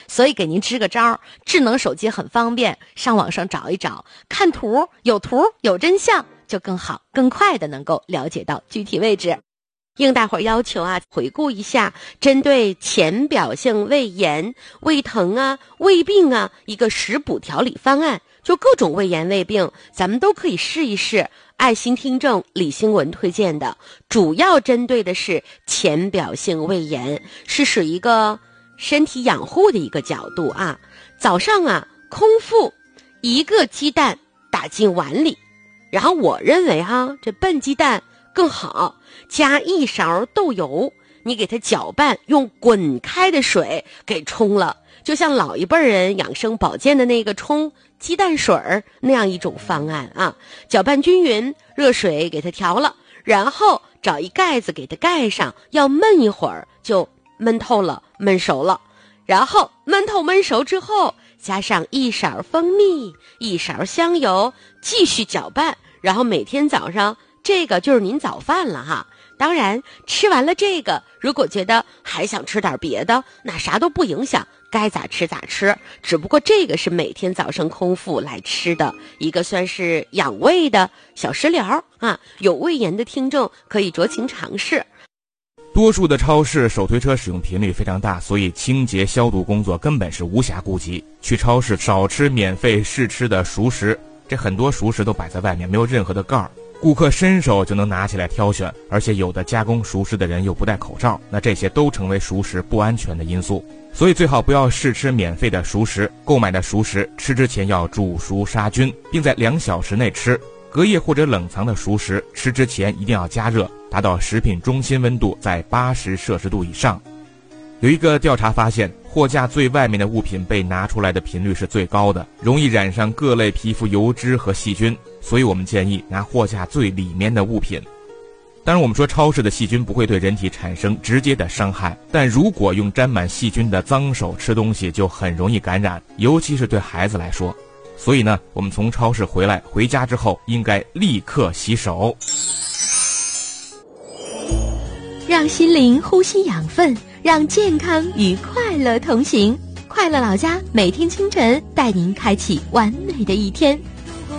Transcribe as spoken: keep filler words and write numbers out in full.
所以给您支个招，智能手机很方便，上网上找一找，看图，有图有真相，就更好更快的能够了解到具体位置。应大伙儿要求啊，回顾一下针对浅表性胃炎、胃疼啊、胃病啊一个食补调理方案，就各种胃炎胃病咱们都可以试一试。爱心听众李新文推荐的，主要针对的是浅表性胃炎，是属于一个身体养护的一个角度啊。早上啊，空腹一个鸡蛋打进碗里，然后我认为哈、啊，这笨鸡蛋更好，加一勺豆油，你给它搅拌，用滚开的水给冲了，就像老一辈人养生保健的那个冲鸡蛋水儿那样一种方案啊。搅拌均匀，热水给它调了，然后找一盖子给它盖上，要焖一会儿就焖透了，焖熟了。然后焖透焖熟之后，加上一勺蜂蜜，一勺香油，继续搅拌，然后每天早上这个就是您早饭了哈。当然吃完了这个，如果觉得还想吃点别的，那啥都不影响，该咋吃咋吃，只不过这个是每天早上空腹来吃的一个算是养胃的小食疗啊。有胃炎的听众可以酌情尝试。 多数的超市手推车使用频率非常大，所以清洁消毒工作根本是无暇顾及。去超市少吃免费试吃的熟食，这很多熟食都摆在外面，没有任何的盖儿，顾客伸手就能拿起来挑选，而且有的加工熟食的人又不戴口罩，那这些都成为熟食不安全的因素。所以最好不要试吃免费的熟食，购买的熟食吃之前要煮熟杀菌，并在两小时内吃。隔夜或者冷藏的熟食吃之前一定要加热，达到食品中心温度在八十摄氏度以上。有一个调查发现，货架最外面的物品被拿出来的频率是最高的，容易染上各类皮肤油脂和细菌，所以我们建议拿货架最里面的物品。当然我们说超市的细菌不会对人体产生直接的伤害，但如果用沾满细菌的脏手吃东西就很容易感染，尤其是对孩子来说。所以呢，我们从超市回来回家之后应该立刻洗手， 让心灵呼吸养分，让健康与快乐同行。快乐老家每天清晨带您开启完美的一天。